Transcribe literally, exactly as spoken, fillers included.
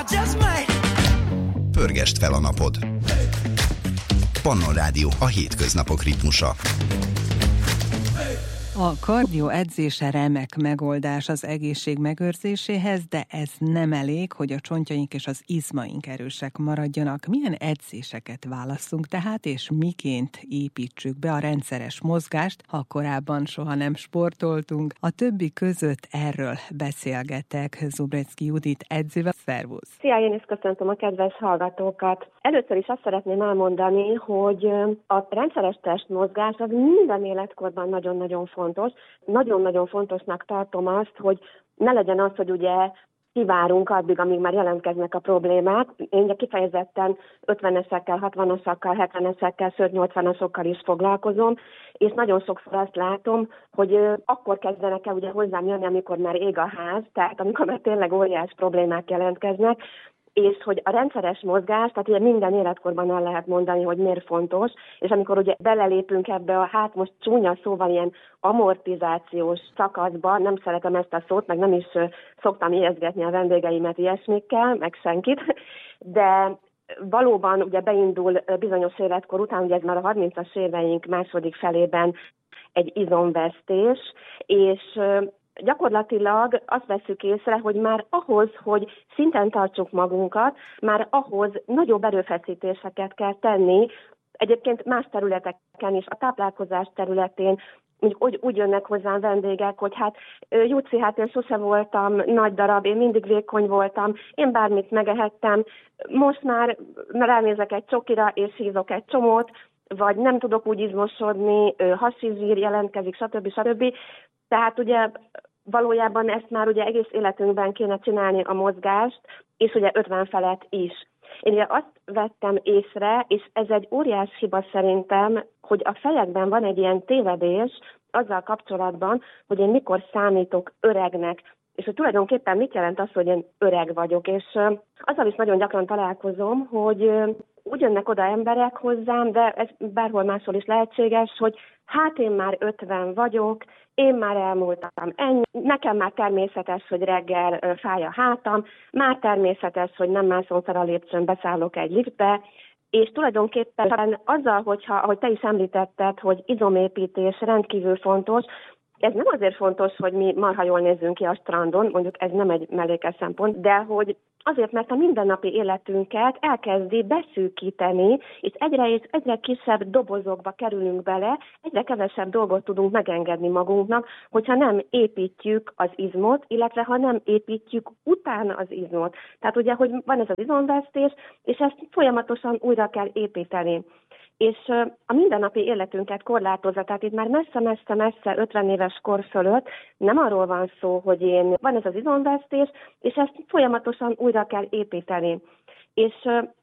Pörgest fel a napod. Pannon Rádió, a hétköznapok ritmusa. A kardió edzése remek megoldás az egészség megőrzéséhez, de ez nem elég, hogy a csontjaink és az izmaink erősek maradjanak. Milyen edzéseket válasszunk tehát, és miként építsük be a rendszeres mozgást, ha korábban soha nem sportoltunk? A többi között erről beszélgetek Zubrecki Judit edzővel. Szervusz! Szia, én is köszöntöm a kedves hallgatókat! Először is azt szeretném elmondani, hogy a rendszeres testmozgás az minden életkorban nagyon-nagyon fontos. Nagyon-nagyon fontosnak tartom azt, hogy ne legyen az, hogy ugye kivárunk addig, amíg már jelentkeznek a problémák. Én ugye kifejezetten ötvenesekkel, hatvanasokkal, hetvenesekkel, sőt nyolcvanasokkal is foglalkozom, és nagyon sokszor azt látom, hogy akkor kezdenek el ugye hozzám jönni, amikor már ég a ház, tehát amikor már tényleg óriás problémák jelentkeznek, és hogy a rendszeres mozgás, tehát ugye minden életkorban el lehet mondani, hogy miért fontos, és amikor ugye belelépünk ebbe a, hát most csúnya szóval ilyen amortizációs szakaszba, nem szeretem ezt a szót, meg nem is szoktam ijesztgetni a vendégeimet ilyesmikkel, meg senkit, de valóban ugye beindul bizonyos életkor után, ugye ez már a harmincas éveink második felében egy izomvesztés, és gyakorlatilag azt vesszük észre, hogy már ahhoz, hogy szinten tartsuk magunkat, már ahhoz nagyobb erőfeszítéseket kell tenni, egyébként más területeken is, a táplálkozás területén, úgy, úgy jönnek hozzám vendégek, hogy hát Júci, hát én sose voltam nagy darab, én mindig vékony voltam, én bármit megehettem, most már ránézek egy csokira és hízok egy csomót, vagy nem tudok úgy izmosodni, hasi zsír jelentkezik, stb. stb. Tehát ugye valójában ezt már ugye egész életünkben kéne csinálni a mozgást, és ugye ötven felett is. Én ugye azt vettem észre, és ez egy óriás hiba szerintem, hogy a fejekben van egy ilyen tévedés azzal kapcsolatban, hogy én mikor számítok öregnek, és hogy tulajdonképpen mit jelent az, hogy én öreg vagyok. És azzal is nagyon gyakran találkozom, hogy úgy jönnek oda emberek hozzám, de ez bárhol máshol is lehetséges, hogy hát én már ötven vagyok, én már elmúltam ennyi, nekem már természetes, hogy reggel fáj a hátam, már természetes, hogy nem mászom fel a lépcsőn, beszállok egy liftbe, és tulajdonképpen azzal, hogyha, ahogy te is említetted, hogy izomépítés rendkívül fontos, ez nem azért fontos, hogy mi marha jól nézzünk ki a strandon, mondjuk ez nem egy mellékes szempont, de hogy azért, mert a mindennapi életünket elkezdi beszűkíteni, és egyre és egyre kisebb dobozokba kerülünk bele, egyre kevesebb dolgot tudunk megengedni magunknak, hogyha nem építjük az izmot, illetve ha nem építjük utána az izmot. Tehát ugye, hogy van ez az izomvesztés, és ezt folyamatosan újra kell építeni. És a mindennapi életünket korlátozza, tehát itt már messze-messze-messze ötven éves kor fölött nem arról van szó, hogy én, van ez az izomvesztés, és ezt folyamatosan újra kell építeni. És